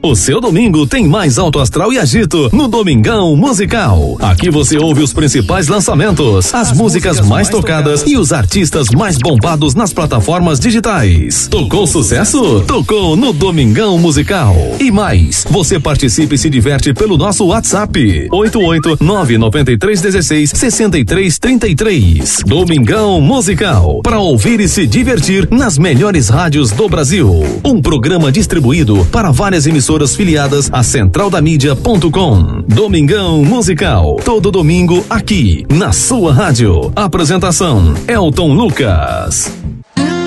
O seu domingo tem mais alto astral e agito no Domingão Musical. Aqui você ouve os principais lançamentos, as músicas mais tocadas e os artistas mais bombados nas plataformas digitais. Tocou sucesso? Tocou no Domingão Musical. E mais, você participa e se diverte pelo nosso WhatsApp 88993166333. Domingão Musical, para ouvir e se divertir nas melhores rádios do Brasil. Um programa distribuído para várias emissoras filiadas a centraldamídia.com. Domingão Musical, todo domingo aqui na sua rádio. Apresentação: Elton Lucas.